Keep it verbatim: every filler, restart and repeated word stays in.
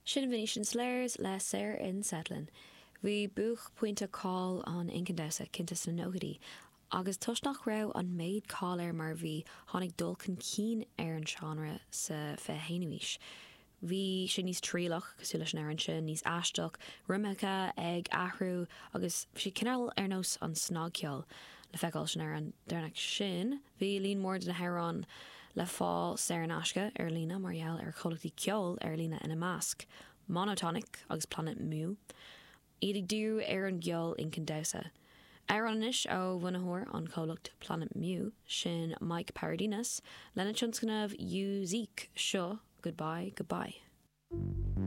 Sin Venetian Slayers le Sarah in Setlin. Bhí buch puinte call an incandesa cintas na nógadí, agus tusnach rao an méid cáir mar bhí tháinig dulcan cín ar an seanra sa fehéanúis. Bhí sin níos trílach cosú leis an sin níos aisteach, rumacha ag ahrú agus si cinál ar nós an snágceol le feicáil sin ar an dearnach sin. Bhí líon mór na herán le fá Sarah Nashka ar lína margheall ar cholachtaí ceol ar lína ina másc, Monotonic agus Planet Mu. Iad dú ar an geol incandesa. Aironish ó bhunathór an cholacht Planet Mu sin Mike Paradinas lena tionscanmh U Zeke seo goodbye goodbye.